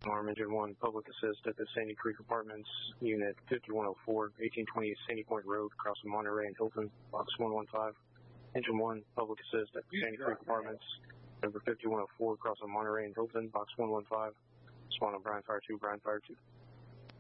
Alarm Engine 1, public assist at the Sandy Creek Apartments, Unit 5104, 1828 Sandy Point Road, across from Monterey and Hilton, Box 115. Engine 1, public assist at the Sandy Creek Apartments, number 5104, across from Monterey and Hilton, Box 115. Spawn on Brian Fire 2, Brian Fire 2.